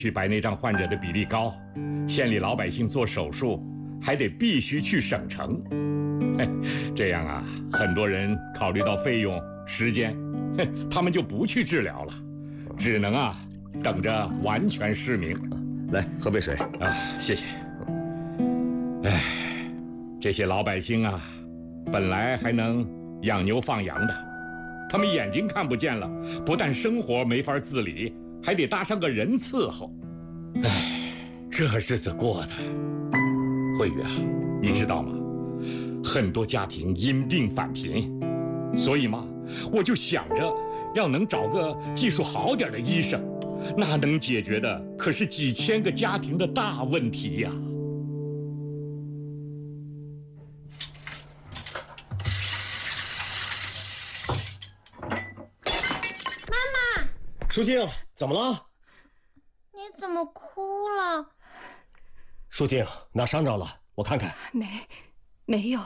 去白内障患者的比例高，县里老百姓做手术还得必须去省城。这样啊，很多人考虑到费用、时间，他们就不去治疗了，只能等着完全失明。 来，喝杯水谢谢。这些老百姓本来还能养牛放羊的，他们眼睛看不见了，不但生活没法自理，还得搭上个人伺候。这日子过的，慧宇你知道吗？很多家庭因病返贫，所以嘛，我就想着要能找个技术好点的医生，那能解决的可是几千个家庭的大问题呀。 舒静，怎么了？ 你怎么哭了？ 舒静，哪伤着了？我看看。 没有。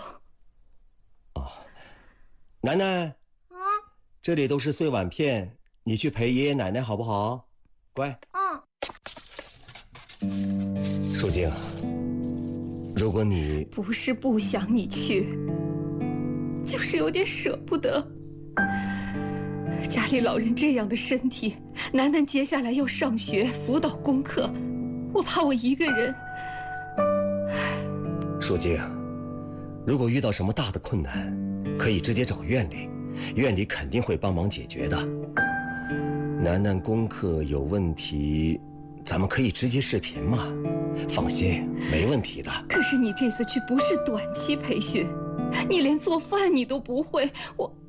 奶奶，这里都是碎碗片，你去陪爷爷奶奶好不好？乖。舒静，如果你不是不想你去，就是有点舍不得。家里老人这样的身体，楠楠接下来要上学辅导功课，我怕我一个人。 舒静，如果遇到什么大的困难，可以直接找院里，院里肯定会帮忙解决的。楠楠功课有问题，咱们可以直接视频嘛，放心，没问题的。 可是你这次去不是短期培训，你连做饭你都不会，我